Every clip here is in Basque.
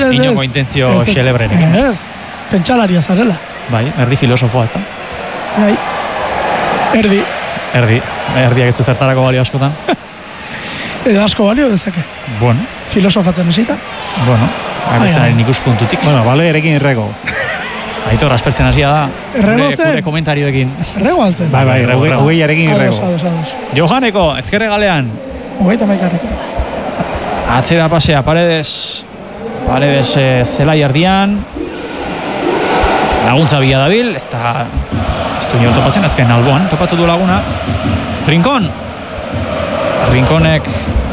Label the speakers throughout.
Speaker 1: inongo intentzio xelebrenekin.
Speaker 2: Ez, pentsalaria zarela.
Speaker 1: Bai, erdi filosofoa ez da.
Speaker 2: Bai,
Speaker 1: Erdiak ez du zertarako balio askotan.
Speaker 2: Edo asko balio dezake.
Speaker 1: Bueno.
Speaker 2: Filosofatzen esita.
Speaker 1: Bueno, agertzen ikuspuntutik.
Speaker 3: Bueno, bale erekin errego.
Speaker 1: Aitor, aspertzen hasia da. Gure komentarioekin.
Speaker 2: Errego altzen.
Speaker 3: Bai, hogeiarekin errego.
Speaker 1: Johaneko, ezkerre galean.
Speaker 2: 30-eko.
Speaker 1: Atzera pasea, Paredes zelai erdian. Laguntza bila dabil, ez du nio topatzen, azken alboan, topatu du laguna. Rinkonek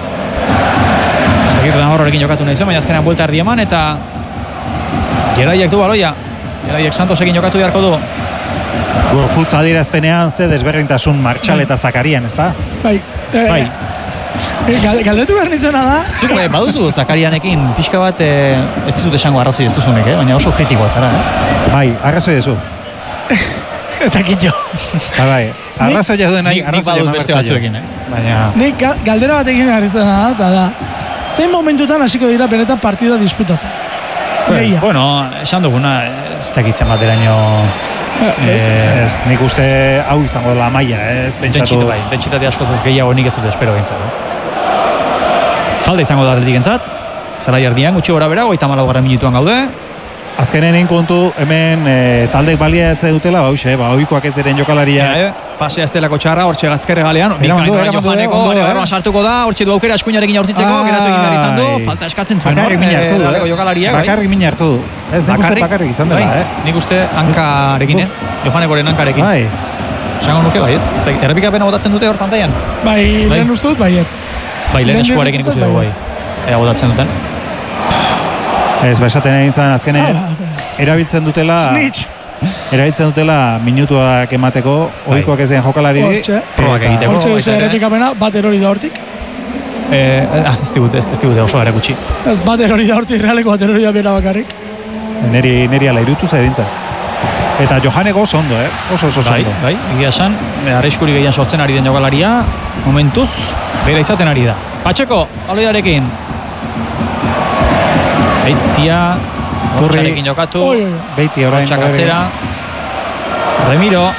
Speaker 1: ez dakit Navarrorekin jokatu nahi zuen, baina azkenean buelta erdi eman, eta Geraiek du baloia. Geraiek Santosekin jokatu beharko du.
Speaker 3: Gorputza adierazpenean ze desberdintasun Martxal eta Zakarian, ez da?
Speaker 2: Bai. Galdetu behar nizuna da.
Speaker 1: Zuk baduzu Zakarianekin pixka bat ez dizut esango arrazoi ez duzunek, baina oso kritikoa zara.
Speaker 3: Bai, arrazoi duzu.
Speaker 2: Eta kitxo.
Speaker 3: Bai, arrazoia duen nahi, arrazoia
Speaker 1: baduz beste batzuekin, baina...
Speaker 2: Nik galdera bat egin garrizena da, zein momentutan hasiko dira benetan partida disputatzen?
Speaker 1: Bueno, esan duguna, ez tekitzen bateraino...
Speaker 3: Ez, nik uste hau izango dela maila, ez pentsatu...
Speaker 1: Dentsitate askoz ez gehiago nik ez dut espero gintzat. Falde izango da Atletik entzat, zelai erdian, gutxi gora bera, 54 minutuan gaude.
Speaker 3: Azkenenen kontu, hemen taldek baliatze dutela, ohikoak ez diren jokalaria.
Speaker 1: Pasea ez delako txarra, hortxe gazkerre galean, bikainoan Johaneko, berroan sartuko da, hortxe du aukera eskuinarekin aurtitzeko, geratu egin behar izan du, falta eskatzen zuen, jokalariak.
Speaker 3: Bakarrik min hartu du. Ez, nik uste bakarrik izan dela,
Speaker 1: Nik uste hankarekin, Johanekoren hankarekin. Esango nuke, baietz, errepikapena botatzen dute hor pantaian.
Speaker 2: Bai, lehen uste dut, baietz.
Speaker 1: Bai, lehen eskuarekin ikusi dugu, bai. Ea botatzen duten.
Speaker 3: Ez, esaten egin zan, azkenen erabiltzen dutela minutuak emateko, ohikoak ez den jokalari.
Speaker 1: Probak egiteko.
Speaker 2: Hortxe duzu errepikapena, bat erori da hortik.
Speaker 1: Ez digute oso erakutsi.
Speaker 2: Ez bat erori da hortik, realeko bat erori da bera bakarrik.
Speaker 3: Neri ala irutu zaibintzen. Eta Johaneko oso ondo, oso ondo.
Speaker 1: Bai, egia esan, arriskuri gehien sortzen ari den jokalaria, momentuz, bera izaten ari da. Patxeko, baloiarekin. Beitia, Turriarekin jokatu,
Speaker 3: Beitia orain
Speaker 1: atzera, Remiro,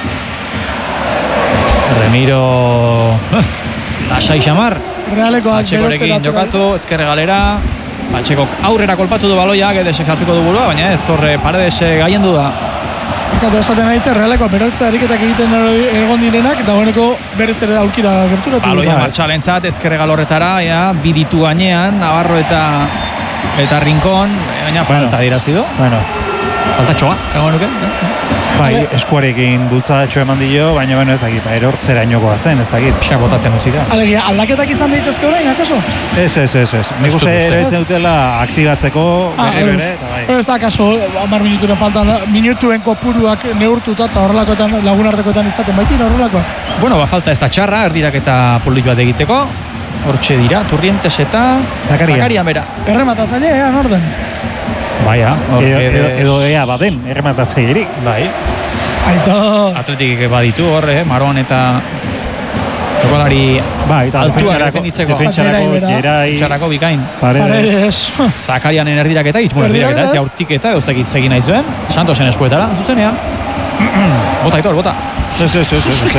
Speaker 1: lasai xamar, Patxekorekin jokatu, ezkerre galera, Patxekok aurrera kolpatu du baloia, Gedesek sartuko du burua, baina ez horre Paredes gaien du da.
Speaker 2: Ikatu esaten nahitzen, realeko berotza eriketak egiten egon direnak, eta honeko berriz ere aurkira gerturatu.
Speaker 1: Baloia Martxalentzat, ezkerre galorretara, biditu gainean, Navarro eta Rincón, baina falta dirazido. Falta txoa, egon nuke.
Speaker 3: Bai, eskuarekin bultzatxo eman dio, baina ez dakit, erortzera inokoa zen, ez dakit.
Speaker 1: Pixak botatzen utzi da.
Speaker 2: Alegia, aldaketak izan daitezke orain, akaso?
Speaker 3: Ez. Nik uste erabiltzen dutela aktibatzeko, bere,
Speaker 2: Ez da, akaso, 10 minuturen faltan, minutuen kopuruak neurtuta eta horrelakoetan, lagunartekoetan izaten baitira horrelakoak.
Speaker 1: Bueno, falta ez da txarra, erdirak eta polit bat egiteko. Hortxe dira, Turrientes eta Zakarian bera.
Speaker 2: Errematatzailea, orden.
Speaker 1: Baia.
Speaker 3: Edo ea baden, errematatzaierik.
Speaker 1: Bai.
Speaker 2: Aito.
Speaker 1: Atletik baditu horre, Maron eta jokalari altuak defenditzeko. Txarrako bikain.
Speaker 2: Paredes.
Speaker 1: Zakarianen erdirak eta erdirak eta ez jaurtik eta eustakit zegin nahi zuen. Santosen eskuetara, zuzenean. Bota, Aitor, bota.
Speaker 3: Ez.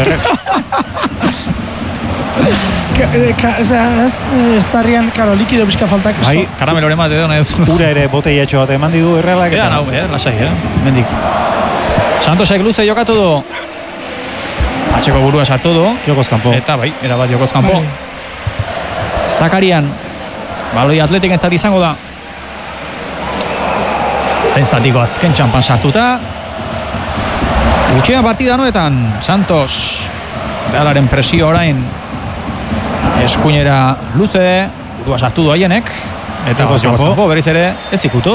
Speaker 2: Ez darrian, likido pixka faltak.
Speaker 1: Bai, karameloren bat edo nahi duzu.
Speaker 3: Ura ere boteiatxo bat eman digu errealak.
Speaker 1: Lasai, mendik. Santosek luze jokatu du. Patxeko burua sartu du.
Speaker 3: Jokoz kanpo.
Speaker 1: Eta bai, erabat jokoz kanpo. Zakarian, baloi Atletik entzat izango da. Entzatiko azken txampan sartuta. Gutxean partida noetan, Santos, Realaren presio orain. Eskuinera luze, burua sartu du haienek. Eta jokoz kanpo, berriz ere ez ikutu.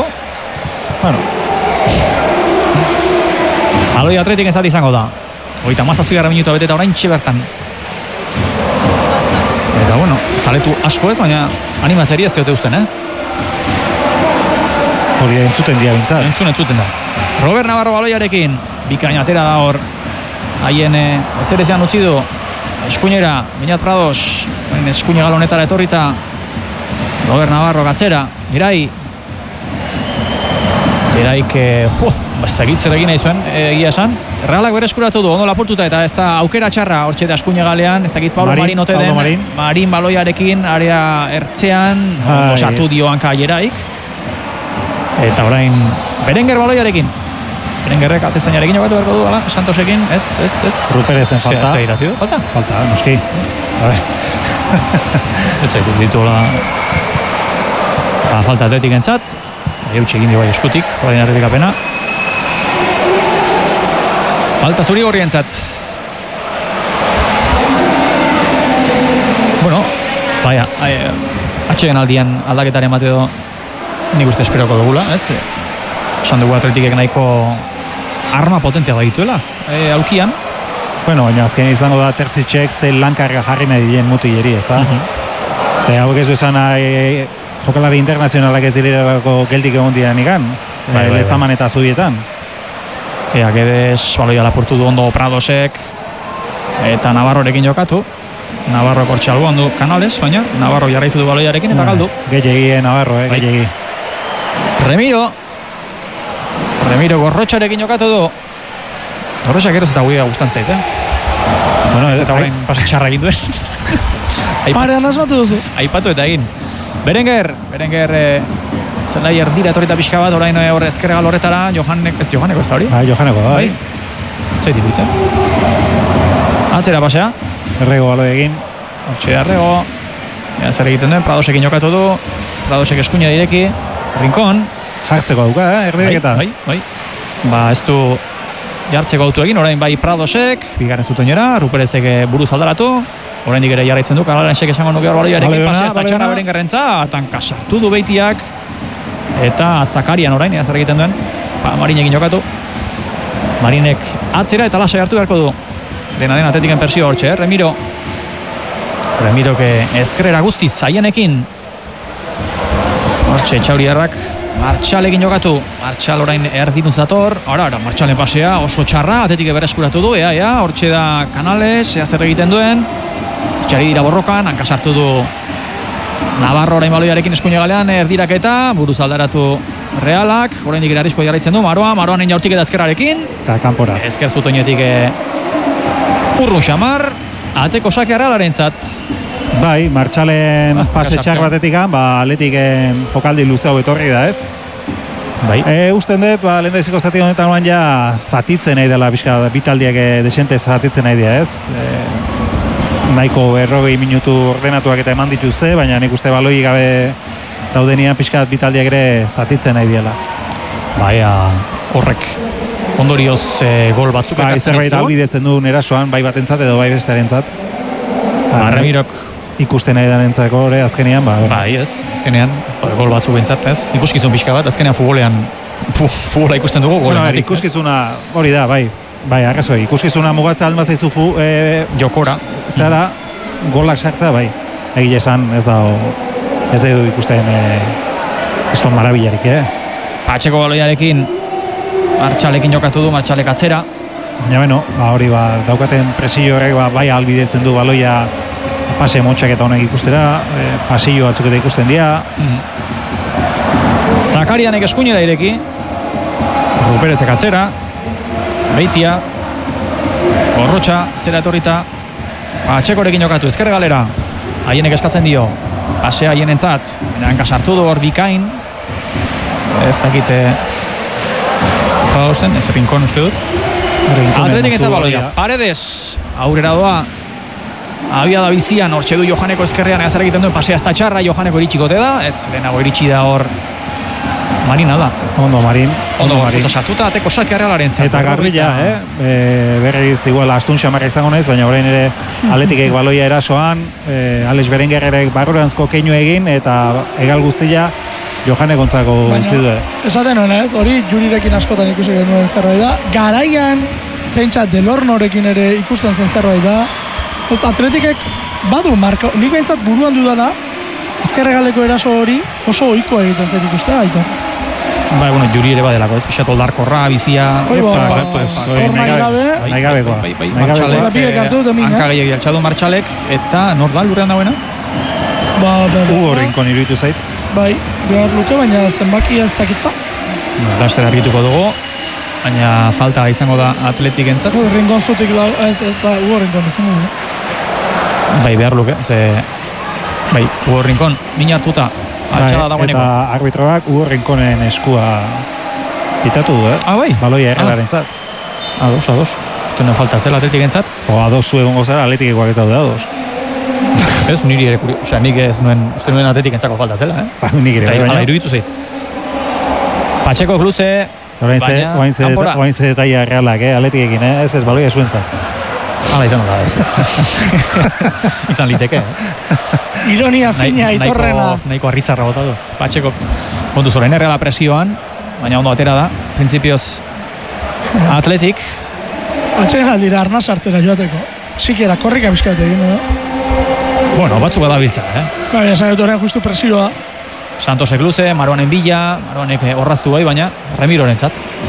Speaker 1: Baloi Atletik entzat izango da. 37 minutua beteta orain bertan. Eta bueno, zaletu asko ez, baina animatzeri ez diote uzten,
Speaker 3: Hori entzuten dia bintzat.
Speaker 1: Entzuten da. Robert Navarro baloiarekin, bikain atera da hor. Haien ezerezean utzi du. Eskuinera, Beñat Prados, eskuine galonetara etorrita. Robert Navarro gatzera, Mirai. Eraik, zer egin nahi zuen, egia esan. Realak bereskuratu du, ondo lapurtuta, eta ez da aukera txarra hortxe da Eskuña galean, ez dakit Pablo Marin ote den, Marin baloiarekin, area ertzean, ondo sartu dio hanka Eraik. Eta orain, Berenguer baloiarekin. Berenguerrek atezainarekin jokatu beharko du, ala, Santosekin, ez.
Speaker 3: Ruperezen falta.
Speaker 1: Zer irazi du, falta?
Speaker 3: Falta, noski. A ver.
Speaker 1: Ez zaitut dituela falta atletik entzat. Eutxe egin dio bai eskutik, orain errepikapena. Falta zuri horri entzat. Bueno, baina, atxegen aldian aldaketaren bate do nik uste esperoko dugula, ez? Esan dugu atletikek nahiko arma potentea baituela, aukian.
Speaker 3: Bueno, baina azken izango da tertzitxek ze lankarga jarri nahi dien mutileri, ez da? Ze hauek ez du esan jokalari internazionalak ez direlako geldik egon dian igan, lezaman eta zubietan.
Speaker 1: Guedes baloia lapurtu du ondo Pradosek eta Navarrorekin jokatu. Navarro kortxe alboan du Canales, baina Navarro jarraitu du baloiarekin eta galdu.
Speaker 3: Gehiagi Navarro, gehiagi.
Speaker 1: Remiro Gorrotxarekin jokatu du. Gorrotxak eroz eta guia gustan zait, Bueno, ez eta horrein pasatxarra egin duen.
Speaker 2: Parean asmatu duzu.
Speaker 1: Aipatu eta egin. Berenguer zelai erdira etorrita pixka bat, orain horre ezkerregal horretara, Johanneko ez da hori?
Speaker 3: Johanneko, bai.
Speaker 1: Zait ikutzen. Atzera pasea.
Speaker 3: Errego balo egin.
Speaker 1: Hortxe Errego. Zer egiten duen, Pradosekin jokatu du. Pradosek Eskuña direki. Rincón.
Speaker 3: Jartzeko dauka, erdireketa.
Speaker 1: Bai. Ez du jartzeko autu egin, orain bai Pradosek, bigarren zutoinera, Ruperezek buruz aldaratu. Oraindik ere jarraitzen du, Kanalansek esango nuke hor baloiarekin, pasea ez da txarra Berenguerrentza, tanka sartu du beitiak, eta Zakarian orain, zer egiten duen, Marinekin jokatu. Marinek atzera eta lasai hartu beharko du. Dena Atletiken persio hortxe, Remiro. Remiro ezkerrera guztiz zaianekin. Hortxe, Txauriarrak Martxalekin jokatu. Martxal orain erdinuz dator. Ara, Martxalen pasea oso txarra, Atletike bereskuratu du, hortxe da Canales, zer egiten duen. Txari dira borrokan, hankasartu du Navarro orain baloiarekin Eskuña galean, erdiraketa, buruz aldaratu Realak, oraindik ere arrisko jarraitzen du, Maroanen jaurtiketa ezkerrarekin.
Speaker 3: Eta kanpora.
Speaker 1: Ezker zutoinetik urrun xamar, ateko sake Realaren zat.
Speaker 3: Bai, Martxalen pase txar batetik Atletiken jokaldi luze hau etorri da, ez?
Speaker 1: Bai.
Speaker 3: Usten dut, lehen da iziko zati honetan oan ja zatitzen nahi dela, bitaldiak desente zatitzen nahi dira, ez? Nahiko 40 minutu ordenatuak eta eman dituzte, baina nik uste baloi gabe daudenian pixkat bitaldiak ere zatitzen nahi diela.
Speaker 1: Baina horrek ondorioz gol batzuk
Speaker 3: ekartzen izan. Zerbait albidetzen du erasoan, bai batentzat edo bai bestearentzat.
Speaker 1: Remirok
Speaker 3: ikusten nahi denentzako hori azkenean,
Speaker 1: Bai, ez, azkenean, gol batzuk bintzat, ez? Ikuskizun pixka bat, azkenean futbola ikusten dugu golen.
Speaker 3: Ikuskizuna hori da, bai. Bai, arrazoi, ikuskizuna mugatza alma zaizu
Speaker 1: jokora.
Speaker 3: Zara, golak sartza, bai. Egile esan, ez dugu ikusten eston marabillarik,
Speaker 1: Patxeko baloiarekin Martxalekin jokatu du, Martxalek atzera.
Speaker 3: Baina, hori daukaten presio horrek bai albidetzen du baloia pase motxak eta honek ikustera, pasillo batzuk eta ikusten dira.
Speaker 1: Zakarianek Eskuñera ireki, Ruperezek atzera, Beitia, Gorrotxa, atzera etorrita, Patxekorekin jokatu, ezker galera, haienek eskatzen dio, pasea haienentzat, hanka sartu du hor bikain, ez dakite, ez Rincón uste dut. Atletik entzat baloia, Paredes, aurrera doa, abia da bizian, hortxe du Johanneko ezkerrean, egazar egiten duen pasea ez da txarra, Johanneko iritsikote da, ez lehenago iritsi da hor, Marina da.
Speaker 3: Ondo Marin.
Speaker 1: Sartuta ateko sake Realaren zat.
Speaker 3: Eta garbila, berriz igual astun xamarra izango naiz, baina orain ere Atletikek baloia erasoan, Alex Berenguerrek barroranzko keinu egin, eta egal guztia Johane Gontzako utzi du.
Speaker 2: Esaten hona ez, hori Jurirekin askotan ikusi genuen zerbait da. Garaian, pentsa Delornorekin ere ikusten zen zerbait da. Ez Atletikek badu marka, nik behintzat buruan dudala, ezkerregaleko eraso hori oso ohikoa egiten zen ikustea, Aitor.
Speaker 1: Bai, bueno, Juri ere badelako, ez pixat oldarkorra, bizia...
Speaker 3: Nahi gabekoa.
Speaker 1: Hanka gehiagi altxadu Martxalek, eta nor da lurrean dauena?
Speaker 3: Hugo Rincón iruditu zait.
Speaker 2: Bai, behar luke, baina zenbaki ez dakit.
Speaker 1: laster argituko dugu, baina falta izango da Atletikentzat.
Speaker 2: Ringonzutik ez da, Hugo Rincon izango du.
Speaker 1: Bai, behar luke, bai, Hugo Rincon, min hartuta, altxala dagoeneko.
Speaker 3: Eta arbitroak Hugo Rinconen eskua pitatu du,
Speaker 1: Bai?
Speaker 3: Baloia errelaren zat.
Speaker 1: Ados. Uste no falta zela Atletikentzat.
Speaker 3: Ados zu egongo zara, Atletikekoak ez daude ados.
Speaker 1: Ez, niri ere nik ez uste nuen Atletikentzako falta zela,
Speaker 3: Nik ere,
Speaker 1: baina. Eta iruditu zait. Patxeko Kluze,
Speaker 3: Oain ze detaia realak, Atletikekin, ez baloia zuentzat.
Speaker 1: Hala izan da, ez. Izan liteke,
Speaker 2: Ironia fina, itorrena.
Speaker 1: Nahiko arritzarra bota du. Patxeko kontu zoren erreala presioan, baina ondo atera da, printzipioz Atletik.
Speaker 2: Atxegen aldira arna sartzera joateko. Sikiera, korrika bizkatu egin,
Speaker 1: Bueno, batzuk badabiltza,
Speaker 2: Baina, esan dut justu presioa.
Speaker 1: Santosek luze, Maruanen bila, Maruanek horraztu bai, baina Remirorentzat.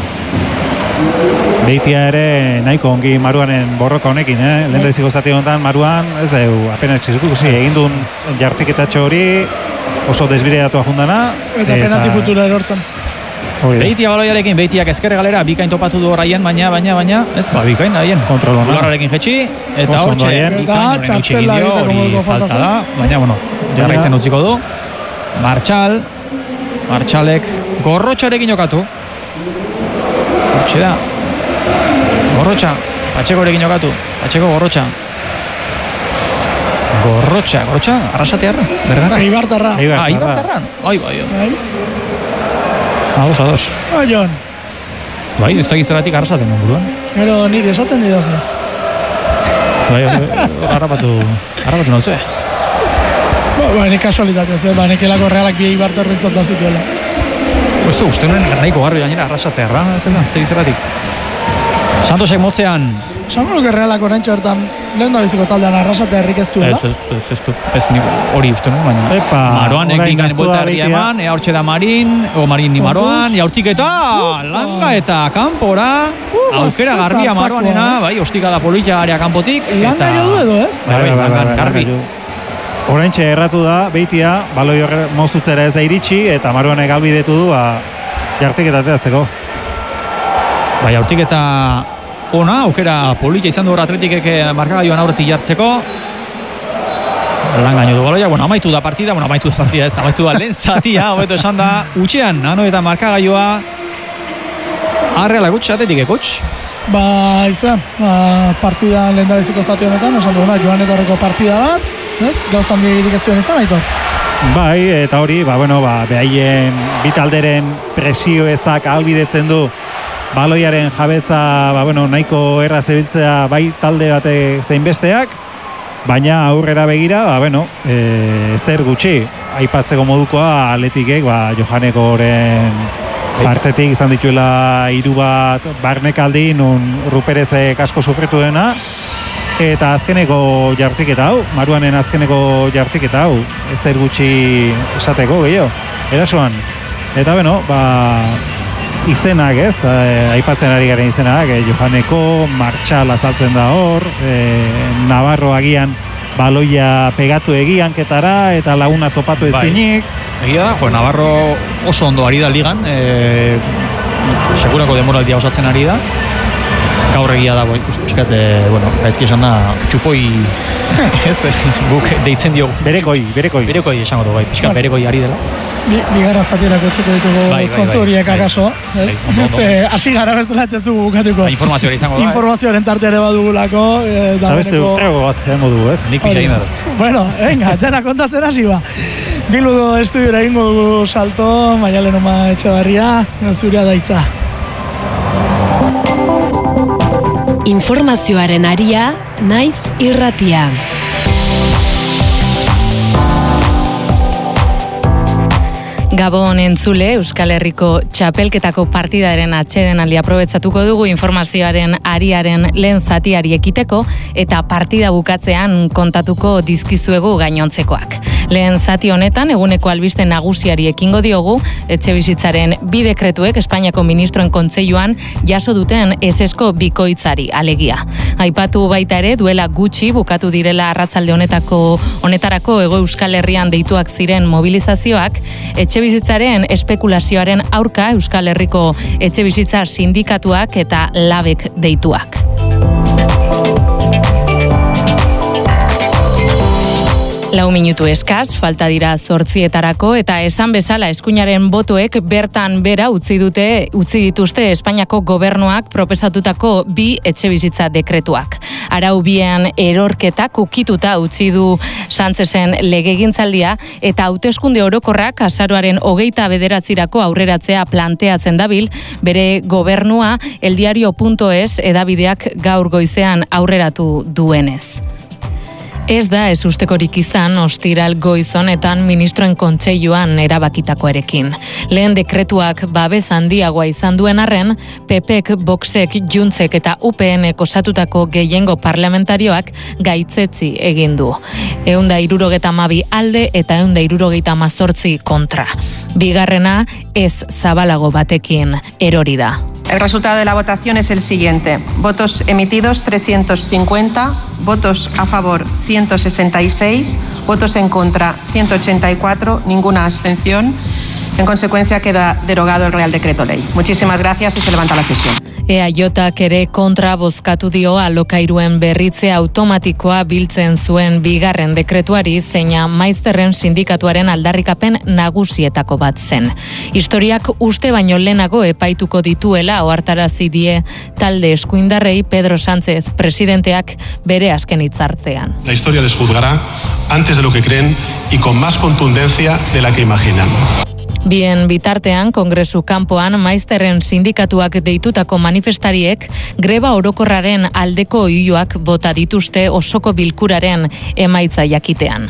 Speaker 3: Beitia ere nahiko ongi Maruanen borroka honekin, Lehen da iziko zati honetan Maruan, ez da, apenas txizikusi, egin duen jartiketatxo hori oso desbideatu ajundana.
Speaker 2: Eta penalti putura erortzen.
Speaker 1: Beitia baloiarekin, Beitiak ezkerre galera, bikain topatu du horraien, baina, ez, bikain haien.
Speaker 3: Kontrolona.
Speaker 1: Bularrarekin jetxi, eta hortxe, bikain horren utxegin dio, hori falta da, baina, jarraitzen utziko du. Martxalek Gorrotxarekin jokatu. Hortxe da. Gorrotxa, Patxekorekin jokatu. Patxeko Gorrotxa, arrasatearra, Bergara.
Speaker 2: Eibartarra.
Speaker 1: Eibartarran. Bai. Ados.
Speaker 2: Jon.
Speaker 1: Bai, ez da gizeratik arrasaten non buruan.
Speaker 2: Gero nire esaten didazu.
Speaker 1: Bai, harrapatu nauzue.
Speaker 2: Nik kasualitatea, nekelako realak bi Eibartarrentzat bazituela.
Speaker 1: Uste nuen nahiko garbi gainera arrasatearra, ez da gizeratik. Santosek motzean.
Speaker 2: Sango nuke realak oraintxe hortan lehen da biziko taldean arrasatea herrik ez duela?
Speaker 1: Ez hori uste nuen, baina. Maroanek ikain bolta herria eman, hortxe da Marin ni Maroan, jaurtik eta langa eta kanpora, aukera garbia Maroanena, bai, ostika da politxa garea kanpotik.
Speaker 2: Langa jo du edo, ez?
Speaker 1: Bai, garbi.
Speaker 3: Oraintxe erratu da, Beitia, baloi horre moztutzera ez da iritsi, eta Maruanek albidetu du, jartiketa ateratzeko.
Speaker 1: Bai, jaurtiketa ona, aukera politxa izan du hor Atletikek markagailuan aurretik jartzeko. Langaino du baloia, amaitu da partida ez, amaitu da lehen zatia, hobeto esan da, utxean, eta markagailua arreala gutx, Atletikek gutx.
Speaker 2: Izan, partida lehen da biziko zati honetan, esan duguna, Joan Etorreko partida bat, ez? Gauzan dirik ez duen izan, Aitor?
Speaker 3: Bai, eta hori, behaien bitalderen presio ezak ahalbidetzen du baloiaren jabetza, nahiko erra zebiltzea bai talde bate zein besteak, baina aurrera begira, zer gutxi, aipatzeko modukoa Atletikek, Johanekoren partetik izan dituela 3 bat barnekaldi, nun Ruperezek asko sufritu dena, eta azkeneko jartiketa hau, Maruanen azkeneko jartiketa hau, zer gutxi esateko gehiago, erasoan. Eta izenak ez, aipatzen ari garen izenak, Johaneko, Martxal azaltzen da hor, Navarro agian baloia pegatu egianketara eta laguna topatu ezinik.
Speaker 1: Egia da, Navarro oso ondo ari da ligan, sekurako demoraldia osatzen ari da. Gaur egia da, pixkat, gaizki esan da, txupoi, guk deitzen diogu. Berekoi esango du, pixkat berekoi ari dela.
Speaker 2: Bigarra zatierako txeko ditugu kontu horiek akaso. Asi gara bestela ez dugu bukatuko.
Speaker 1: Informazioa izango da.
Speaker 2: Informazioaren tarteare badugulako.
Speaker 3: Eta beste urtrego bat egingo dugu, ez?
Speaker 1: Nik pixa egin dut.
Speaker 2: Bueno, venga, dena kontatzen hasi ba. Bilduko estudiora egingo dugu salto, Maialen Oma Etxebarria, zurea daitza.
Speaker 4: Informazioaren aria, naiz irratia. Gabon entzule, Euskal Herriko txapelketako partidaren atsedenaldia aprobetxatuko dugu informazioaren ariaren lehen zatiari ekiteko eta partida bukatzean kontatuko dizkizuegu gainontzekoak. Lehen zati honetan eguneko albiste nagusiari ekingo diogu, etxebizitzaren 2 dekretuek Espainiako Ministroen Kontseiluan jaso duten esesko bikoitzari alegia. Aipatu baita ere duela gutxi bukatu direla arratsalde honetarako Hego Euskal Herrian deituak ziren mobilizazioak, etxebizitzaren etxebizitzaren espekulazioaren aurka Euskal Herriko etxebizitza sindikatuak eta labek deituak. Lau minutu eskaz, falta dira 8:00 eta esan bezala eskuinaren botoek bertan bera utzi dituzte Espainiako gobernuak proposatutako 2 etxebizitza dekretuak. Arau bien erorketak ukituta utzi du Sánchezen legegintzaldia eta hauteskunde orokorrak azaroaren 29 aurreratzea planteatzen dabil, bere gobernua eldiario.es edabideak gaur goizean aurreratu duenez. Ez da ez ustekorik izan ostiral goiz honetan ministroen kontseiluan erabakitakoarekin. Lehen dekretuak babes handiagoa izan duen arren, PPek, Voxek, Juntzek eta UPNek osatutako gehiengo parlamentarioak gaitzetzi egin du. 162 alde eta 178 kontra. Bigarrena ez zabalago batekin erori da.
Speaker 5: El resultado de la votación es el siguiente. Votos emitidos 350, votos a favor 166, votos en contra 184, ninguna abstención. En consecuencia queda derogado el Real Decreto Ley. Muchísimas gracias y se levanta la sesión.
Speaker 4: EAJak ere kontra bozkatu dio alokairuen berritze automatikoa biltzen zuen bigarren dekretuari, zeina maizterren sindikatuaren aldarrikapen nagusietako bat zen. Historiak uste baino lehenago epaituko dituela ohartarazi die talde eskuindarrei Pedro Sánchez presidenteak bere azken hitzartzean.
Speaker 6: La historia les juzgará antes de lo que creen y con más contundencia de la que imaginan.
Speaker 4: Bien bitartean, Kongresu kanpoan maizterren sindikatuak deitutako manifestariek greba orokorraren aldeko oihuak bota dituzte osoko bilkuraren emaitza jakitean.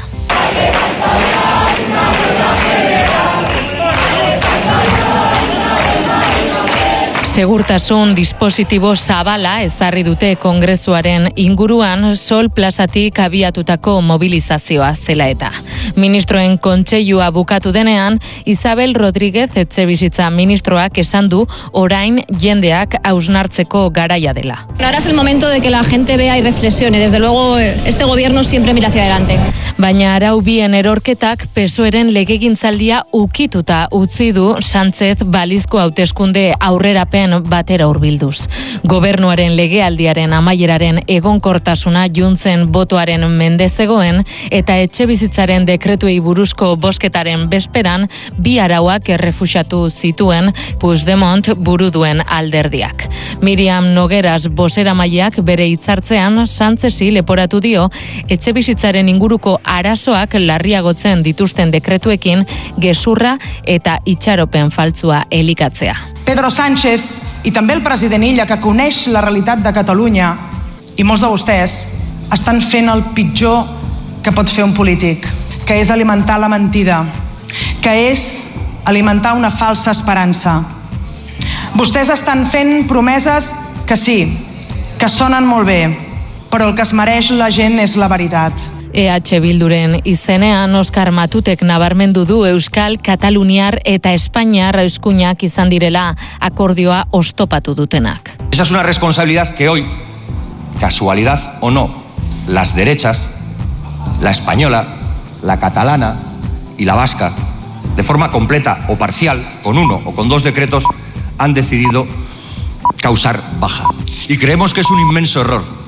Speaker 4: Segurtasun dispositibo zabala ezarri dute Kongresuaren inguruan Sol plazatik abiatutako mobilizazioa zela eta. Ministroen kontseilua bukatu denean, Isabel Rodríguez etxebizitza ministroak esan du orain jendeak hausnartzeko garaia dela.
Speaker 7: Ahora es el momento de que la gente vea y reflexione. Desde luego, este gobierno siempre mira hacia adelante.
Speaker 4: Baina arau bien erorketak PSOEren legegintzaldia ukituta utzi du Sánchez balizko hauteskunde aurrerapen batera hurbilduz. Gobernuaren legealdiaren amaieraren egonkortasuna Juntzen botoaren mende zegoen eta etxebizitzaren dekretuei buruzko bozketaren bezperan 2 arauak errefuxatu zituen Puigdemont buru duen alderdiak. Miriam Nogueras bozeramaileak bere hitzartzean Sánchezi leporatu dio etxebizitzaren inguruko arazoak larriagotzen dituzten dekretuekin gezurra eta itxaropen faltzua elikatzea.
Speaker 8: Pedro Sánchez i també el president Illa, que coneix la realitat de Catalunya, i molts de vostès estan fent el pitjor que pot fer un polític, que és alimentar la mentida, que és alimentar una falsa esperança. Vostès estan fent promeses que sí, que sonen molt bé, però el que es mereix la gent és la veritat.
Speaker 4: EH Bilduren izenean Oskar Matutek nabarmendu du Euskal, Kataluniar eta Espainiar eskuinak izan direla akordioa oztopatu dutenak.
Speaker 9: Esa es una responsabilidad que hoy, casualidad o no, las derechas, la española, la catalana y la vasca, de forma completa o parcial, con 1 o con 2 decretos, han decidido causar baja. Y creemos que es un inmenso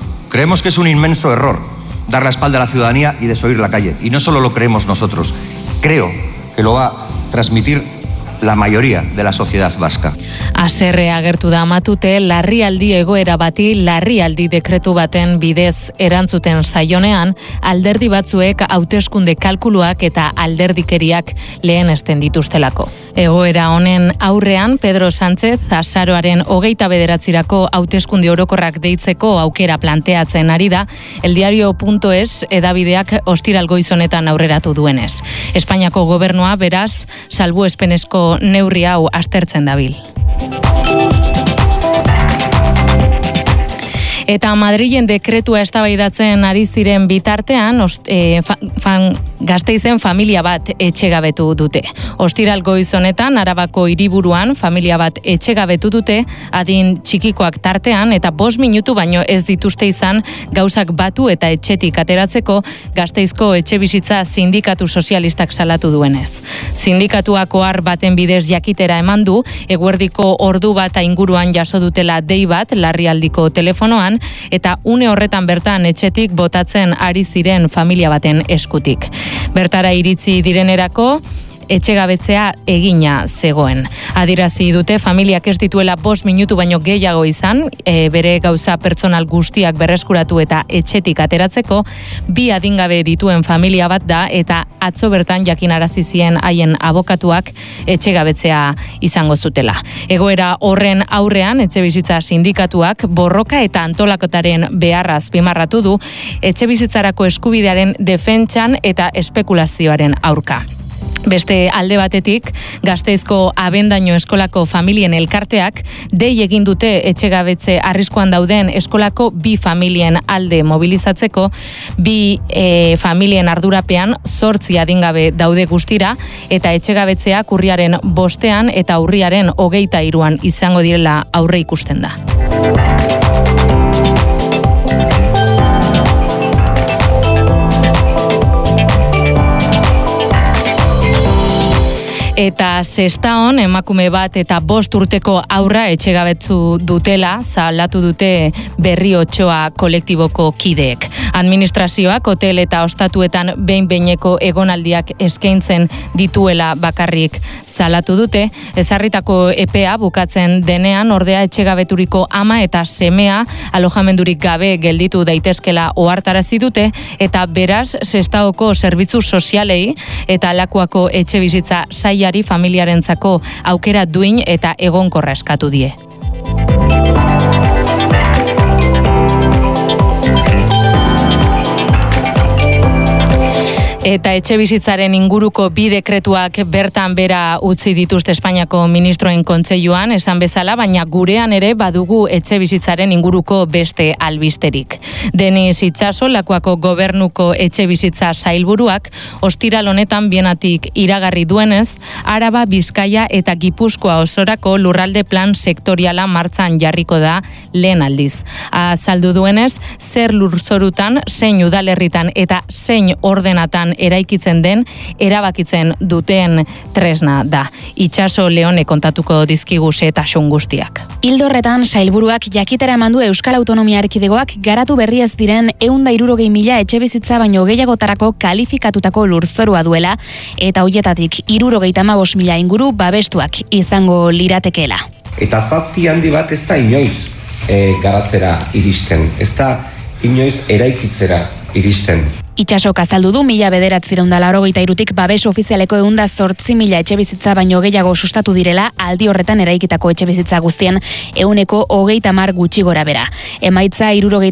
Speaker 9: error dar la espalda a la ciudadanía y desoír la calle. Y no solo lo creemos nosotros, creo que lo va a transmitir la mayoría de la sociedad vasca.
Speaker 4: Haserre agertu da Matute larrialdi egoera bati larrialdi dekretu baten bidez erantzuten zaionean, alderdi batzuek hauteskunde kalkuluak eta alderdikeriak lehenesten dituztelako. Egoera honen aurrean, Pedro Sánchez azaroaren 29 hauteskunde orokorrak deitzeko aukera planteatzen ari da, eldiario.es edabideak ostiral goiz honetan aurreratu duenez. Espainiako gobernua beraz, salbuespenezko neurri hau aztertzen dabil. Eta Madrilen dekretua eztabaidatzen ari ziren bitartean, Gasteizen familia bat etxegabetu dute. Ostiral goiz honetan, Arabako hiriburuan familia bat etxegabetu dute, adin txikikoak tartean, eta 5 minutu baino ez dituzte izan gauzak batu eta etxetik ateratzeko Gasteizko etxebizitza sindikatu sozialistak salatu duenez. Sindikatuak ohar baten bidez jakitera eman du, eguerdiko ordu bat inguruan jaso dutela dei bat larrialdiko telefonoan, eta une horretan bertan etxetik botatzen ari ziren familia baten eskutik. Bertara iritzi direnerako, etxegabetzea egina zegoen. Adirazi dute familiak ez dituela 5 minutu baino gehiago izan, bere gauza pertsonal guztiak berreskuratu eta etxetik ateratzeko, 2 adingabe dituen familia bat da, eta atzo bertan jakinarazi zien haien abokatuak etxegabetzea izango zutela. Egoera horren aurrean, etxebizitza sindikatuak borroka eta antolakotaren beharra azpimarratu du, etxebizitzarako eskubidearen defentsan eta espekulazioaren aurka. Beste alde batetik, Gasteizko Abendaino eskolako familien elkarteak dei egin dute etxegabetze arriskuan dauden eskolako 2 familien alde mobilizatzeko, 2 familien ardurapean 8 adingabe daude guztira, eta etxegabetzeak urriaren 5 eta urriaren 23 izango direla aurre ikusten da. Eta Sestaon emakume bat eta 5 urteko haurra etxegabetzu dutela salatu dute Berri Otsoa kolektiboko kideek. Administrazioak hotel eta ostatuetan behin-behineko egonaldiak eskaintzen dituela bakarrik salatu dute. Ezarritako epea bukatzen denean ordea etxegabeturiko ama eta semea alojamendurik gabe gelditu daitezkela ohartarazi dute, eta beraz Sestaoko zerbitzu sozialei eta Lakuako etxebizitza sailari familiarentzako aukera duin eta egonkorra eskatu die. Eta etxebizitzaren inguruko 2 dekretuak bertan bera utzi dituzte Espainiako ministroen kontseiluan, esan bezala, baina gurean ere badugu etxebizitzaren inguruko beste albisterik. Denis Itxaso, Lakuako gobernuko etxebizitza sailburuak, ostiral honetan bienatik iragarri duenez, Araba, Bizkaia eta Gipuzkoa osorako lurralde plan sektoriala martxan jarriko da lehen aldiz. Azaldu duenez, zer lurzorutan, zein udalerritan eta zein ordenatan eraikitzen den, erabakitzen duten tresna da. Itxaso Leone kontatuko dizkigu xehetasun guztiak.
Speaker 10: Ildo horretan, sailburuak jakitera emandu Euskal Autonomia Erkidegoak garatu berri ez diren 160.000 etxebizitza baino gehiagotarako kalifikatutako lurzorua duela, eta hoietatik 75.000 inguru babestuak izango liratekeela.
Speaker 11: Eta zati handi bat ez da inoiz garatzera iristen, ez da inoiz eraikitzera iristen.
Speaker 10: Itxasok azaldu du 1993tik babes ofizialeko 108.000 etxebizitza baino gehiago sustatu direla, aldi horretan eraikitako etxebizitza guztien 130 gutxi gora bera. Emaitza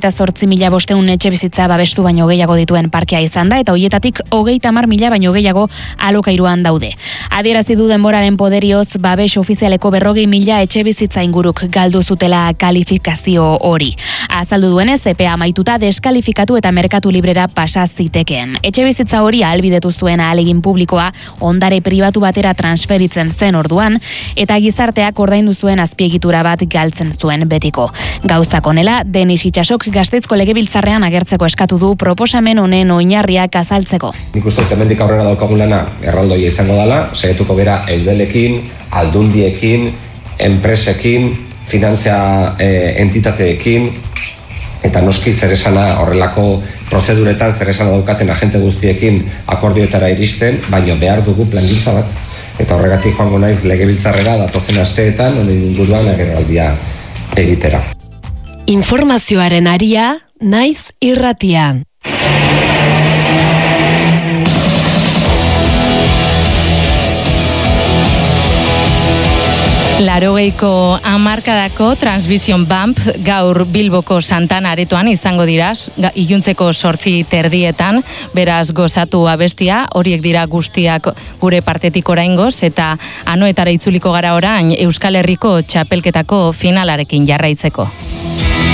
Speaker 10: 68.500 etxebizitza babestu baino gehiago dituen parkea izan da, eta hoietatik 30.000 baino gehiago alokairuan daude. Adierazi du denboraren poderioz babes ofizialeko 40.000 etxebizitza inguruk galdu zutela kalifikazio hori. Azaldu duenez, epea amaituta deskalifikatu eta merkatu librera pasaz zitekeen. Etxebizitza hori ahalbidetu zuen ahalegin publikoa ondare pribatu batera transferitzen zen orduan, eta gizarteak ordaindu zuen azpiegitura bat galtzen zuen betiko. Gauzak honela, Denis Itxasok Gasteizko Legebiltzarrean agertzeko eskatu du proposamen honen oinarriak azaltzeko.
Speaker 11: Nik uste hemendik aurrera daukagun lana erraldoia izango dela, saiatuko bera eudelekin, aldundiekin, enpresekin, finantzia entitateekin, eta noski zeresana horrelako prozeduretan zeresana daukaten agente guztiekin akordioetara iristen, baino behar dugu plangintza bat. Eta horregatik joango naiz Legebiltzarrera datozen asteetan honen inguruan agerraldia egitera.
Speaker 12: Informazioaren aria, naiz irratia.
Speaker 4: Larogeiko hamarkadako Transvision Bump gaur Bilboko Santana aretoan izango dira, iluntzeko 8:30, beraz gozatu abestia, horiek dira guztiak gure partetik oraingoz, eta anoetara itzuliko gara orain Euskal Herriko txapelketako finalarekin jarraitzeko.